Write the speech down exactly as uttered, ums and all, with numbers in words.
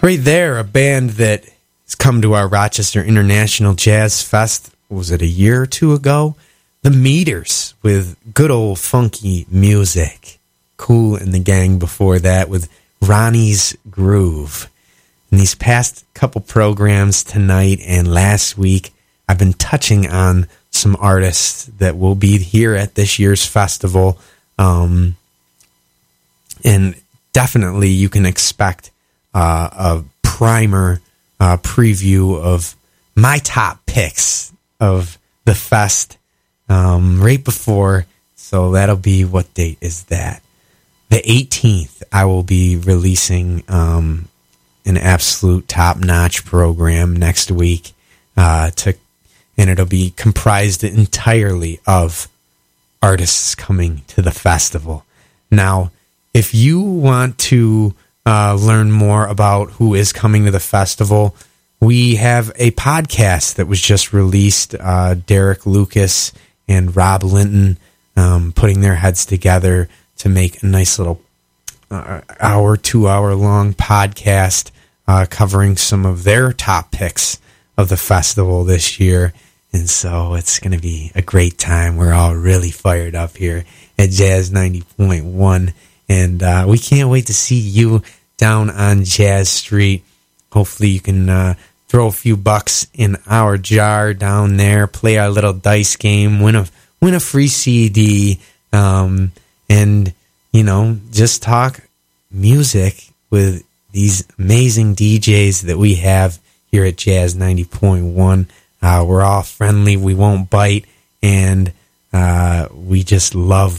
Right there, a band that has come to our Rochester International Jazz Fest, was it a year or two ago? The Meters, with good old funky music. Kool and the Gang before that with Ronnie's Groove. In these past couple programs tonight and last week, I've been touching on some artists that will be here at this year's festival. Um, and definitely you can expect uh, a primer uh, preview of my top picks of the fest um, right before. So that'll be, what date is that? The eighteenth, I will be releasing um, an absolute top-notch program next week, uh, to, and it'll be comprised entirely of artists coming to the festival. Now, if you want to uh, learn more about who is coming to the festival, we have a podcast that was just released. Uh, Derek Lucas and Rob Linton um, putting their heads together to make a nice little uh, hour, two-hour long podcast uh, covering some of their top picks of the festival this year. And so it's going to be a great time. We're all really fired up here at Jazz ninety point one. And uh, we can't wait to see you down on Jazz Street. Hopefully you can uh, throw a few bucks in our jar down there, play our little dice game, win a, win a free C D, um, and, you know, just talk music with these amazing D Js that we have here at Jazz ninety point one. Uh, we're all friendly, we won't bite, and uh, we just love